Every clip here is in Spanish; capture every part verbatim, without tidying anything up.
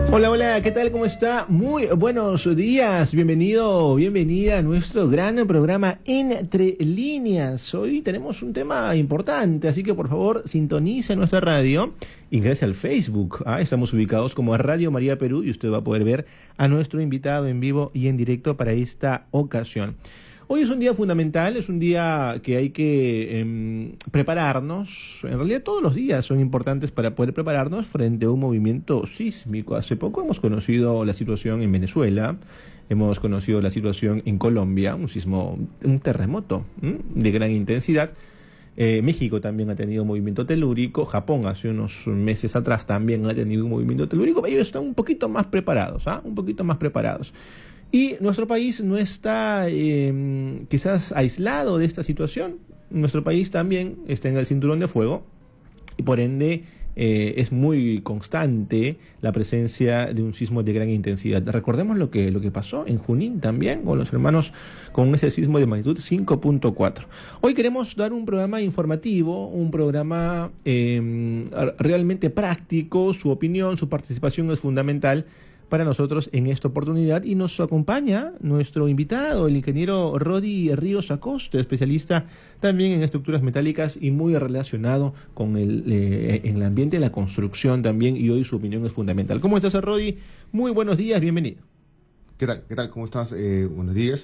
Hola, hola, ¿qué tal? ¿Cómo está? Muy buenos días, bienvenido, bienvenida a nuestro gran programa Entre Líneas. Hoy tenemos un tema importante, así que por favor sintonice nuestra radio, ingrese al Facebook. Ah, estamos ubicados como Radio María Perú y usted va a poder ver a nuestro invitado en vivo y en directo para esta ocasión. Hoy es un día fundamental, es un día que hay que eh, prepararnos. En realidad todos los días son importantes para poder prepararnos frente a un movimiento sísmico. Hace poco hemos conocido la situación en Venezuela, hemos conocido la situación en Colombia, un sismo, un terremoto ¿m? de gran intensidad. Eh, México también ha tenido un movimiento telúrico, Japón hace unos meses atrás también ha tenido un movimiento telúrico. Ellos están un poquito más preparados, ¿ah? un poquito más preparados. Y nuestro país no está eh, quizás aislado de esta situación. Nuestro país también está en el cinturón de fuego y por ende eh, es muy constante la presencia de un sismo de gran intensidad. Recordemos lo que, lo que pasó en Junín también con los hermanos con ese sismo de magnitud cinco punto cuatro. Hoy queremos dar un programa informativo, un programa eh, realmente práctico. Su opinión, su participación es fundamental para nosotros en esta oportunidad y nos acompaña nuestro invitado, el ingeniero Rodi Ríos Acosta, especialista también en estructuras metálicas y muy relacionado con el, eh, en el ambiente de la construcción también, y hoy su opinión es fundamental. ¿Cómo estás, Rodi? Muy buenos días, bienvenido. ¿Qué tal? ¿Qué tal? ¿Cómo estás? Eh, buenos días.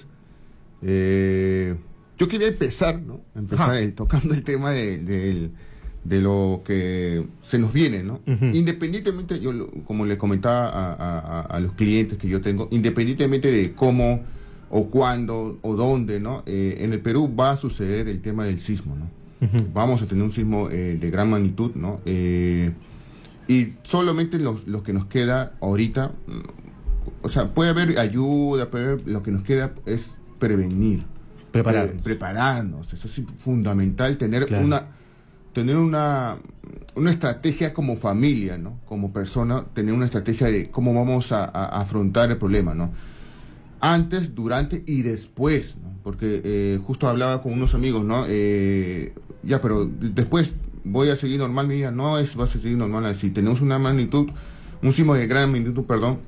Eh, yo quería empezar, ¿no? Empezar el, tocando el tema de, de, de lo que se nos viene, ¿no? Uh-huh. Independientemente, yo lo, como le comentaba a, a, a los clientes que yo tengo, independientemente de cómo o cuándo o dónde, ¿no? Eh, en el Perú va a suceder el tema del sismo, ¿no? Uh-huh. Vamos a tener un sismo eh, de gran magnitud, ¿no? Eh, y solamente los, los que nos queda ahorita, o sea, puede haber ayuda, pero lo que nos queda es prevenir. Prepararnos. Pre- prepararnos. Eso es fundamental, tener claro. una... tener una, una estrategia como familia, ¿no? Como persona, tener una estrategia de cómo vamos a, a afrontar el problema, ¿no? Antes, durante y después, ¿no? Porque eh, justo hablaba con unos amigos, ¿no? Eh, ya, pero después voy a seguir normal mi vida. No es, vas a seguir normal. Si tenemos una magnitud, un sismo de gran magnitud, perdón,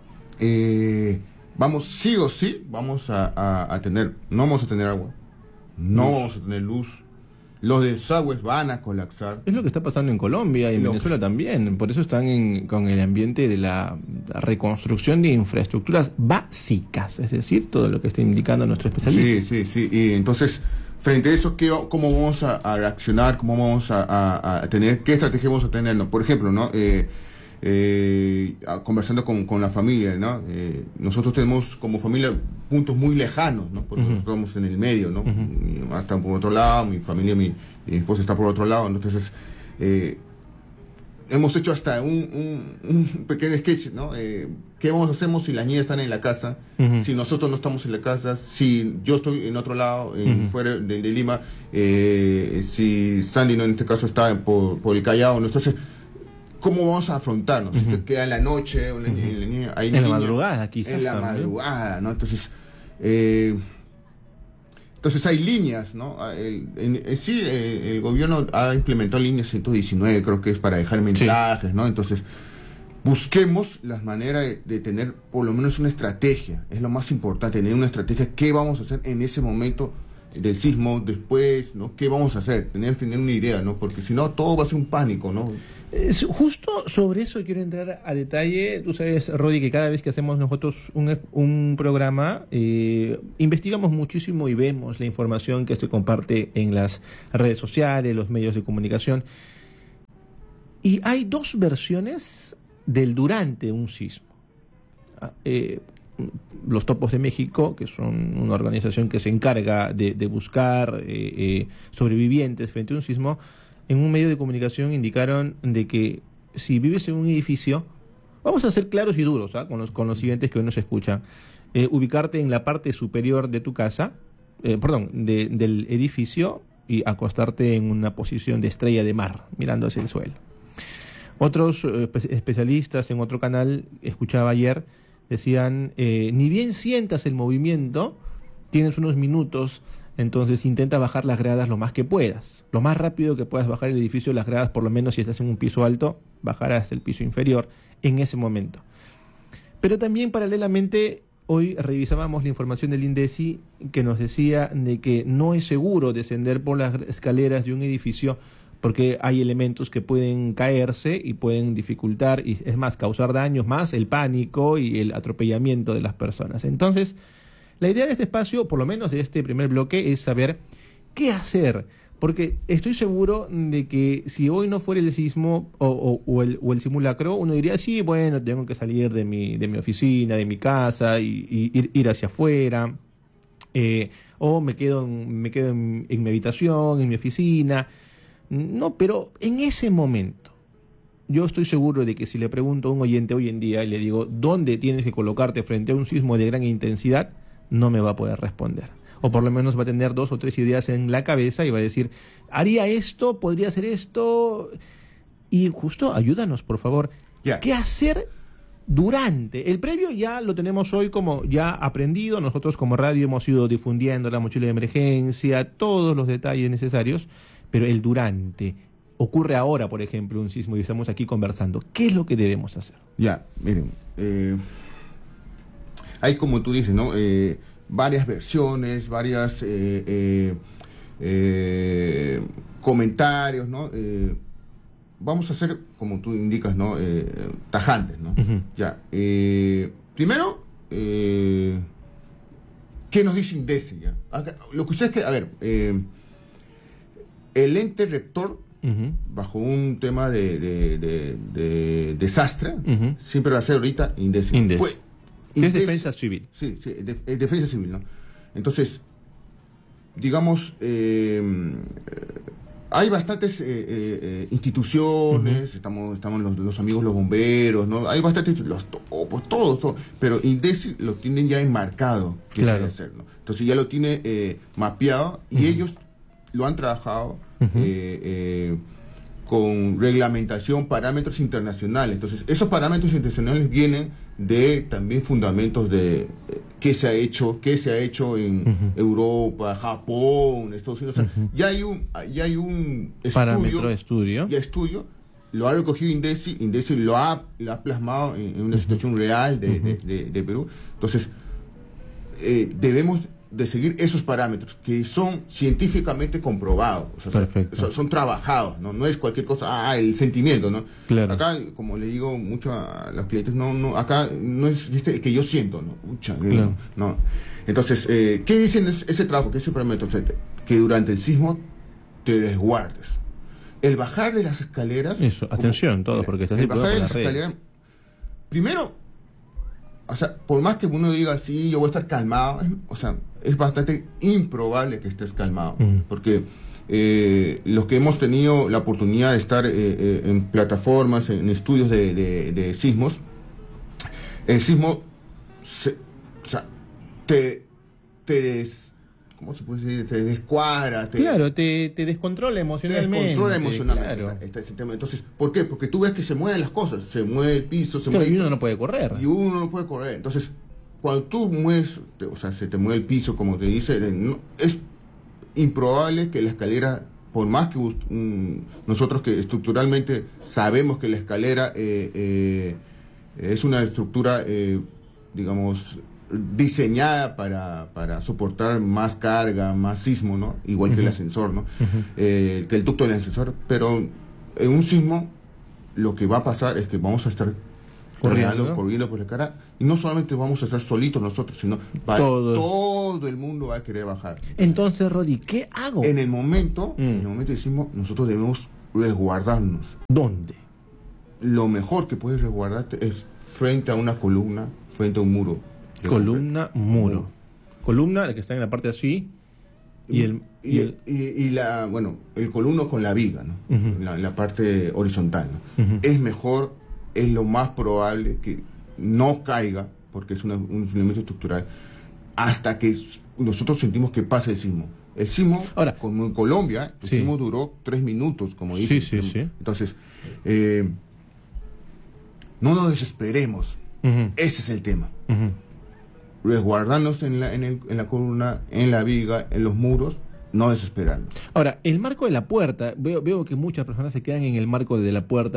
eh, vamos sí o sí, vamos a, a, a tener, no vamos a tener agua, no luz. vamos a tener luz. Los desagües van a colapsar. Es lo que está pasando en Colombia y en Venezuela también. Por eso están en, con el ambiente de la reconstrucción de infraestructuras básicas. Es decir, todo lo que está indicando nuestro especialista. Sí, sí, sí. Y entonces, frente a eso, ¿qué, ¿cómo vamos a, a reaccionar? ¿Cómo vamos a, a, a tener? ¿Qué estrategia vamos a tener? ¿No? Por ejemplo, ¿no? Eh, eh, conversando con, con la familia, ¿no? Eh, nosotros tenemos como familia puntos muy lejanos, ¿no? Porque uh-huh. nosotros estamos en el medio, ¿no? Uh-huh. Mi mamá está por otro lado, mi familia, mi, mi esposa está por otro lado, ¿no? Entonces, eh, hemos hecho hasta un, un, un pequeño sketch, ¿no? Eh, ¿Qué vamos a hacer si las niñas están en la casa? Uh-huh. Si nosotros no estamos en la casa, si yo estoy en otro lado, en, uh-huh. fuera de, de Lima, eh, si Sandy, ¿no? En este caso, está por, por el Callao, ¿no? Entonces, ¿cómo vamos a afrontarnos? Uh-huh. Si queda en la noche, o la, uh-huh. en, la niña, hay en niña, la madrugada, quizás. En la también. madrugada, ¿no? Entonces, eh, entonces hay líneas, ¿no? El, en, en, sí, eh, el gobierno ha implementado líneas ciento diecinueve, creo que es para dejar mensajes, sí. ¿no? Entonces, busquemos las maneras de, de tener por lo menos una estrategia. Es lo más importante, tener una estrategia. ¿Qué vamos a hacer en ese momento del sismo? Después, ¿no? ¿Qué vamos a hacer? Tener, tener una idea, ¿no? Porque si no, todo va a ser un pánico, ¿no? Es justo sobre eso quiero entrar a detalle. Tú sabes, Rodi, que cada vez que hacemos nosotros un, un programa, eh, investigamos muchísimo y vemos la información que se comparte en las redes sociales, los medios de comunicación. Y hay dos versiones del durante un sismo. Eh, los Topos de México, que son una organización que se encarga de, de buscar eh, eh, sobrevivientes frente a un sismo, en un medio de comunicación indicaron de que si vives en un edificio, vamos a ser claros y duros, ¿eh? con los con los siguientes que hoy nos escuchan, eh, ubicarte en la parte superior de tu casa, eh, perdón, de, del edificio, y acostarte en una posición de estrella de mar, mirando hacia el suelo. Otros eh, especialistas en otro canal, escuchaba ayer, decían, eh, ni bien sientas el movimiento, tienes unos minutos, entonces intenta bajar las gradas lo más que puedas, lo más rápido que puedas bajar el edificio, las gradas, por lo menos si estás en un piso alto, bajar hasta el piso inferior en ese momento. Pero también paralelamente hoy revisábamos la información del INDECI que nos decía de que no es seguro descender por las escaleras de un edificio porque hay elementos que pueden caerse y pueden dificultar y es más causar daños, más el pánico y el atropellamiento de las personas. Entonces, la idea de este espacio, por lo menos de este primer bloque, es saber qué hacer. Porque estoy seguro de que si hoy no fuera el sismo o, o, o, el, o el simulacro, uno diría, sí, bueno, tengo que salir de mi, de mi oficina, de mi casa y, y ir, ir hacia afuera. Eh, o me quedo, en, me quedo en, en mi habitación, en mi oficina. No, pero en ese momento, yo estoy seguro de que si le pregunto a un oyente hoy en día y le digo, ¿dónde tienes que colocarte frente a un sismo de gran intensidad? No me va a poder responder. O por lo menos va a tener dos o tres ideas en la cabeza y va a decir, haría esto, podría hacer esto. Y justo, ayúdanos, por favor. Yeah. ¿Qué hacer durante? El previo ya lo tenemos hoy como ya aprendido. Nosotros como radio hemos ido difundiendo la mochila de emergencia, todos los detalles necesarios. Pero el durante, ocurre ahora, por ejemplo, un sismo y estamos aquí conversando. ¿Qué es lo que debemos hacer? Ya, miren, eh, hay como tú dices, ¿no? Eh, varias versiones, varias eh, eh, eh, comentarios, ¿no? Eh, vamos a hacer, como tú indicas, ¿no? Eh, tajantes, ¿no? Uh-huh. Ya. Eh, primero, eh, ¿qué nos dice INDECI? Ya? Acá, lo que ustedes que, a ver, eh, el ente rector, uh-huh, bajo un tema de, de, de, de desastre, uh-huh, siempre va a ser ahorita INDECI. INDECI. Pues, es defensa civil. Sí, sí, de, de, defensa civil, ¿no? Entonces, digamos, eh, hay bastantes eh, eh, instituciones, uh-huh, estamos, estamos los, los amigos los bomberos, ¿no? Hay bastantes, los, oh, pues todos, todo, pero INDECI lo tienen ya enmarcado, que claro, se debe hacer, ¿no? Entonces ya lo tiene eh, mapeado y uh-huh, ellos lo han trabajado uh-huh, eh, eh, con reglamentación, parámetros internacionales. Entonces, esos parámetros internacionales vienen de también fundamentos de eh, qué se ha hecho, qué se ha hecho en uh-huh, Europa, Japón, Estados Unidos. Uh-huh. O sea, ya hay un, ya hay un estudio, parámetro de estudio. Ya estudio, lo ha recogido INDECI, INDECI lo ha, lo ha plasmado en, en una uh-huh, situación real de, uh-huh, de, de, de Perú. Entonces, eh, debemos de seguir esos parámetros que son científicamente comprobados, o sea, son, son trabajados, ¿no? No es cualquier cosa, ah, el sentimiento, ¿no? Claro. Acá, como le digo mucho a los clientes, no, no, acá no es, viste, que yo siento, ¿no? Ucha, claro, no. Entonces, eh, ¿qué dicen ese trabajo, que ese parámetro? Que durante el sismo te resguardes. El bajar de las escaleras. Eso, como, atención, todos, porque estás el bajar de las escaleras. Primero, o sea, por más que uno diga, sí, yo voy a estar calmado, o sea, es bastante improbable que estés calmado, mm. porque eh, los que hemos tenido la oportunidad de estar eh, eh, en plataformas, en estudios de, de, de sismos, el sismo, se, o sea, te, te des, ¿cómo se puede decir? Te descuadra. Te, claro, te, te descontrola emocionalmente. Te descontrola emocionalmente. Claro. Está, está Entonces, ¿por qué? Porque tú ves que se mueven las cosas, se mueve el piso, se claro, mueve... Y uno no puede correr. Y uno no puede correr. Entonces, cuando tú mueves, o sea, se te mueve el piso, como te dice, no, es improbable que la escalera, por más que um, nosotros que estructuralmente sabemos que la escalera eh, eh, es una estructura, eh, digamos, diseñada para, para soportar más carga, más sismo, ¿no? Igual uh-huh, que el ascensor, ¿no? Uh-huh. Eh, que el ducto del ascensor, pero en un sismo lo que va a pasar es que vamos a estar corriendo, corriendo por la cara, y no solamente vamos a estar solitos nosotros, sino va, todo. todo el mundo va a querer bajar. Entonces, Rodi, ¿qué hago? En el momento, mm. en el momento decimos, nosotros debemos resguardarnos. ¿Dónde? Lo mejor que puedes resguardarte es frente a una columna, frente a un muro. Columna, muro. muro. Columna, que está en la parte así, y el... Y, y, el, y, y la, bueno, el columno con la viga, ¿no? Uh-huh. la, la parte horizontal, ¿no? Uh-huh. Es mejor, es lo más probable que no caiga, porque es una, un elemento estructural, hasta que nosotros sentimos que pasa el sismo. El sismo, Ahora, como en Colombia, el sí. sismo duró tres minutos, como dicen. Sí, sí, sí. Entonces, eh, no nos desesperemos. Uh-huh. Ese es el tema. Uh-huh. Resguardarnos en la, en, el, en la columna, en la viga, en los muros, no desesperarnos. Ahora, el marco de la puerta, veo, veo que muchas personas se quedan en el marco de la puerta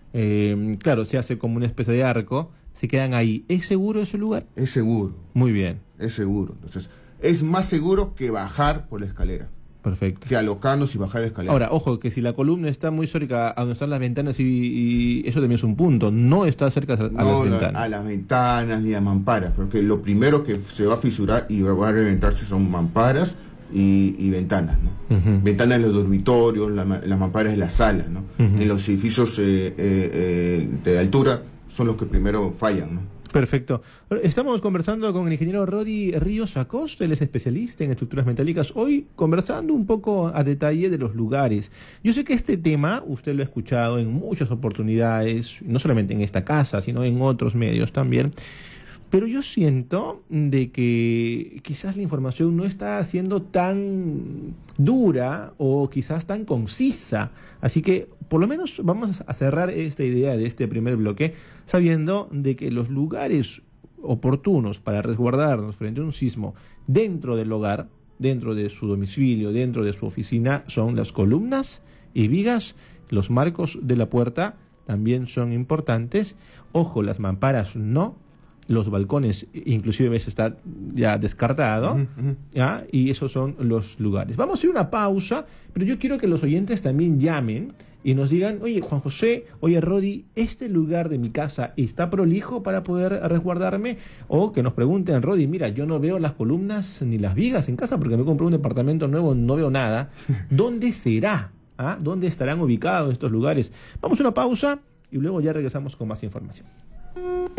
eh, claro, se hace como una especie de arco, se quedan ahí. ¿Es seguro ese lugar? Es seguro. Muy bien. Es seguro. Entonces, es más seguro que bajar por la escalera. Perfecto. Que alocarnos y bajar la escalera. Ahora, ojo, que si la columna está muy cerca a donde están las ventanas, y, y eso también es un punto, no está cerca a, a no, las la, ventanas. a las ventanas ni a mamparas, porque lo primero que se va a fisurar y va a reventarse son mamparas y, y ventanas, ¿no? Uh-huh. Ventanas de los dormitorios, la, las mamparas de las salas, ¿no? Uh-huh. En los edificios eh, eh, eh, de altura son los que primero fallan, ¿no? Perfecto. Estamos conversando con el ingeniero Rodi Ríos Acosta, él es especialista en estructuras metálicas, hoy conversando un poco a detalle de los lugares. Yo sé que este tema usted lo ha escuchado en muchas oportunidades, no solamente en esta casa, sino en otros medios también, pero yo siento de que quizás la información no está siendo tan dura o quizás tan concisa, así que por lo menos vamos a cerrar esta idea de este primer bloque sabiendo de que los lugares oportunos para resguardarnos frente a un sismo dentro del hogar, dentro de su domicilio, dentro de su oficina, son las columnas y vigas, los marcos de la puerta también son importantes, ojo, las mamparas no, los balcones inclusive a veces está ya descartado, uh-huh, uh-huh. ¿Ya? Y esos son los lugares. Vamos a hacer una pausa, pero yo quiero que los oyentes también llamen y nos digan, oye, Juan José, oye, Rodi, ¿este lugar de mi casa está prolijo para poder resguardarme? O que nos pregunten, Rodi, mira, yo no veo las columnas ni las vigas en casa porque me compré un departamento nuevo, no veo nada. ¿Dónde será? ¿Ah? ¿Dónde estarán ubicados estos lugares? Vamos a una pausa y luego ya regresamos con más información.